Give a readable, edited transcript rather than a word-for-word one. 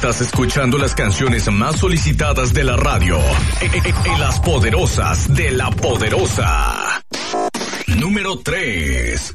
Estás escuchando las canciones más solicitadas de la radio. En las poderosas de La Poderosa. Número 3.